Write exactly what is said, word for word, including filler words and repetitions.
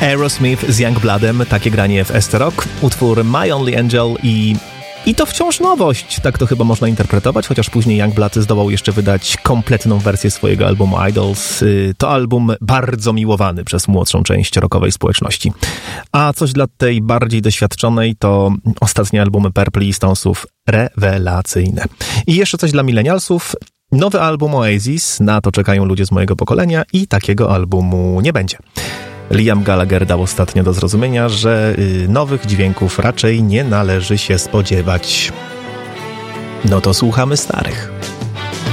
Aerosmith z Youngbloodem, takie granie w Ester Rock, utwór My Only Angel i... I to wciąż nowość, tak to chyba można interpretować, chociaż później Youngblood zdołał jeszcze wydać kompletną wersję swojego albumu Idols. To album bardzo miłowany przez młodszą część rockowej społeczności. A coś dla tej bardziej doświadczonej to ostatnie albumy Purple i Stonesów, rewelacyjne. I jeszcze coś dla millennialsów. Nowy album Oasis, na to czekają ludzie z mojego pokolenia i takiego albumu nie będzie. Liam Gallagher dał ostatnio do zrozumienia, że y, nowych dźwięków raczej nie należy się spodziewać. No to słuchamy starych.